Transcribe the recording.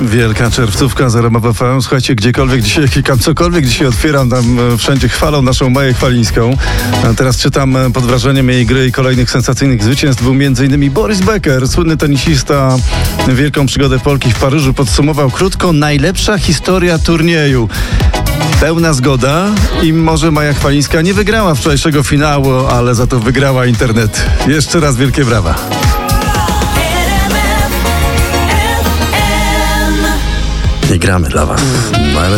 Wielka czerwcówka za RMF FM. Słuchajcie, gdziekolwiek dzisiaj klikam, cokolwiek dzisiaj otwieram, tam wszędzie chwalą naszą Maję Chwalińską. A teraz czytam, pod wrażeniem jej gry i kolejnych sensacyjnych zwycięstw był m.in. Boris Becker, słynny tenisista. Wielką przygodę Polki w Paryżu podsumował krótko: najlepsza historia turnieju. Pełna zgoda i może Maja Chwalińska nie wygrała wczorajszego finału, ale za to wygrała internet. Jeszcze raz wielkie brawa. I gramy dla was.